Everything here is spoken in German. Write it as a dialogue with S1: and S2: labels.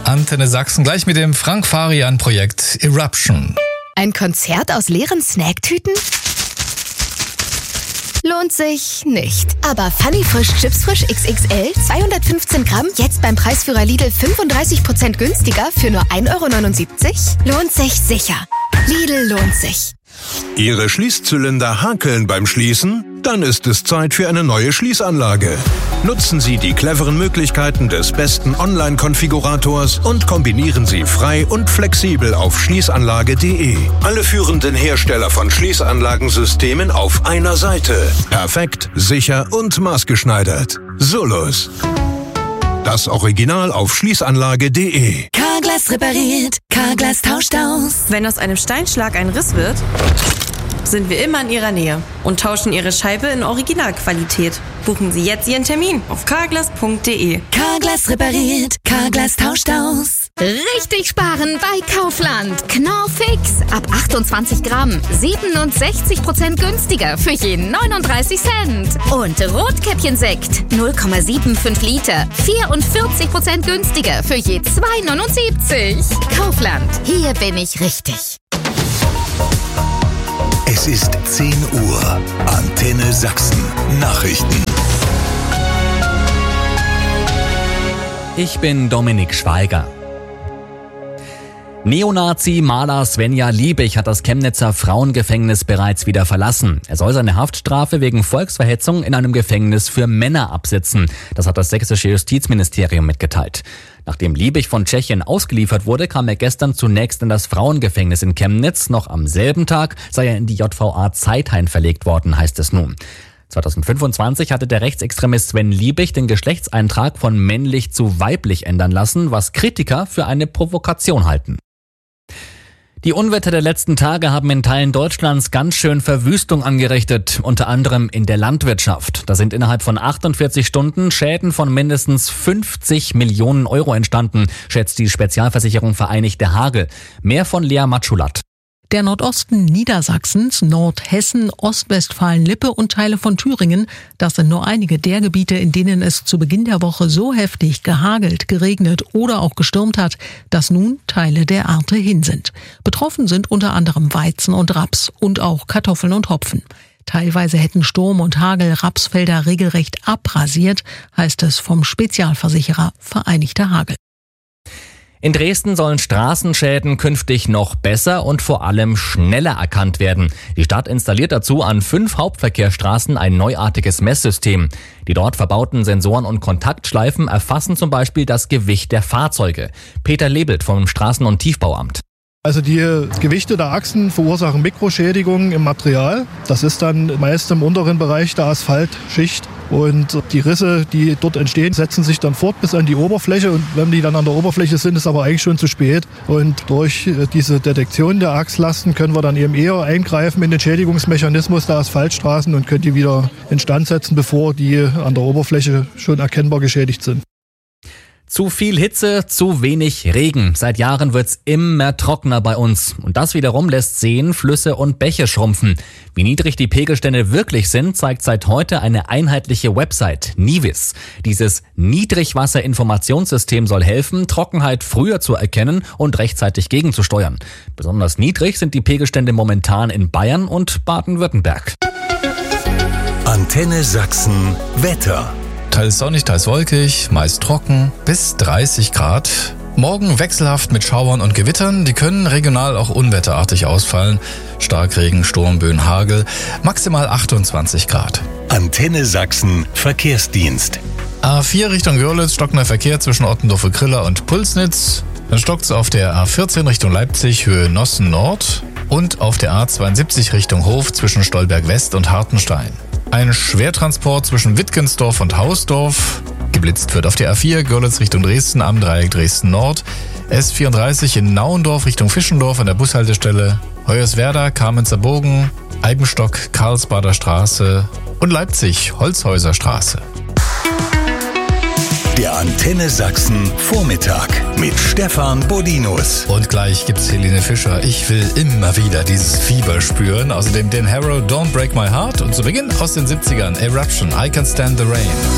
S1: Antenne Sachsen, gleich mit dem Frank Farian-Projekt Eruption.
S2: Ein Konzert aus leeren Snacktüten? Lohnt sich nicht. Aber Funny Frisch Chips Frisch XXL 215 Gramm jetzt beim Preisführer Lidl 35% günstiger für nur 1,79 €? Lohnt sich sicher. Lidl lohnt sich.
S3: Ihre Schließzylinder hakeln beim Schließen? Dann ist es Zeit für eine neue Schließanlage. Nutzen Sie die cleveren Möglichkeiten des besten Online-Konfigurators und kombinieren Sie frei und flexibel auf schließanlage.de. Alle führenden Hersteller von Schließanlagensystemen auf einer Seite. Perfekt, sicher und maßgeschneidert. Solus. Das Original auf schließanlage.de.
S4: Carglass repariert, Carglass tauscht aus.
S5: Wenn aus einem Steinschlag ein Riss wird, sind wir immer in Ihrer Nähe und tauschen Ihre Scheibe in Originalqualität. Buchen Sie jetzt Ihren Termin auf carglass.de.
S4: Carglass repariert, Carglass tauscht aus.
S2: Richtig sparen bei Kaufland. Knorr-Fix. Ab 28 Gramm. 67% günstiger für je 39 Cent. Und Rotkäppchensekt. 0,75 Liter. 44% günstiger für je 2,79. Kaufland. Hier bin ich richtig.
S6: Es ist 10 Uhr. Antenne Sachsen. Nachrichten.
S7: Ich bin Dominik Schweiger. Neonazi-Maler Svenja Liebig hat das Chemnitzer Frauengefängnis bereits wieder verlassen. Er soll seine Haftstrafe wegen Volksverhetzung in einem Gefängnis für Männer absitzen. Das hat das sächsische Justizministerium mitgeteilt. Nachdem Liebig von Tschechien ausgeliefert wurde, kam er gestern zunächst in das Frauengefängnis in Chemnitz. Noch am selben Tag sei er in die JVA Zeithain verlegt worden, heißt es nun. 2025 hatte der Rechtsextremist Sven Liebig den Geschlechtseintrag von männlich zu weiblich ändern lassen, was Kritiker für eine Provokation halten. Die Unwetter der letzten Tage haben in Teilen Deutschlands ganz schön Verwüstung angerichtet, unter anderem in der Landwirtschaft. Da sind innerhalb von 48 Stunden Schäden von mindestens 50 Millionen Euro entstanden, schätzt die Spezialversicherung Vereinigte Hagel. Mehr von Lea Matschulat.
S8: Der Nordosten Niedersachsens, Nordhessen, Ostwestfalen-Lippe und Teile von Thüringen, das sind nur einige der Gebiete, in denen es zu Beginn der Woche so heftig gehagelt, geregnet oder auch gestürmt hat, dass nun Teile der Ernte hin sind. Betroffen sind unter anderem Weizen und Raps und auch Kartoffeln und Hopfen. Teilweise hätten Sturm und Hagel Rapsfelder regelrecht abrasiert, heißt es vom Spezialversicherer Vereinigte Hagel.
S7: In Dresden sollen Straßenschäden künftig noch besser und vor allem schneller erkannt werden. Die Stadt installiert dazu an 5 Hauptverkehrsstraßen ein neuartiges Messsystem. Die dort verbauten Sensoren und Kontaktschleifen erfassen zum Beispiel das Gewicht der Fahrzeuge. Peter Lebelt vom Straßen- und Tiefbauamt.
S9: Also die Gewichte der Achsen verursachen Mikroschädigungen im Material. Das ist dann meist im unteren Bereich der Asphaltschicht. Und die Risse, die dort entstehen, setzen sich dann fort bis an die Oberfläche. Und wenn die dann an der Oberfläche sind, ist aber eigentlich schon zu spät. Und durch diese Detektion der Achslasten können wir dann eben eher eingreifen in den Schädigungsmechanismus der Asphaltstraßen und können die wieder instand setzen, bevor die an der Oberfläche schon erkennbar geschädigt sind.
S7: Zu viel Hitze, zu wenig Regen. Seit Jahren wird's immer trockener bei uns. Und das wiederum lässt Seen, Flüsse und Bäche schrumpfen. Wie niedrig die Pegelstände wirklich sind, zeigt seit heute eine einheitliche Website, Nivis. Dieses Niedrigwasserinformationssystem soll helfen, Trockenheit früher zu erkennen und rechtzeitig gegenzusteuern. Besonders niedrig sind die Pegelstände momentan in Bayern und Baden-Württemberg.
S6: Antenne Sachsen Wetter.
S1: Teils sonnig, teils wolkig, meist trocken, bis 30 Grad. Morgen wechselhaft mit Schauern und Gewittern, die können regional auch unwetterartig ausfallen. Starkregen, Sturmböen, Hagel, maximal 28 Grad.
S6: Antenne Sachsen Verkehrsdienst.
S1: A4 Richtung Görlitz, stockender Verkehr zwischen Ottendorf-Kriller und Pulsnitz. Dann stockt's auf der A14 Richtung Leipzig, Höhe Nossen Nord. Und auf der A72 Richtung Hof zwischen Stolberg West und Hartenstein. Ein Schwertransport zwischen Wittgensdorf und Hausdorf. Geblitzt wird auf der A4 Görlitz Richtung Dresden am Dreieck Dresden Nord. S34 in Nauendorf Richtung Fischendorf an der Bushaltestelle. Hoyerswerda, Kamenzer Bogen, Eibenstock, Karlsbader Straße und Leipzig, Holzhäuser Straße.
S6: Der Antenne Sachsen Vormittag mit Stefan Bodinus.
S1: Und gleich gibt's Helene Fischer. Ich will immer wieder dieses Fieber spüren. Außerdem Dan Harrow, Don't Break My Heart. Und zu Beginn aus den 70ern Eruption, I Can Stand the Rain.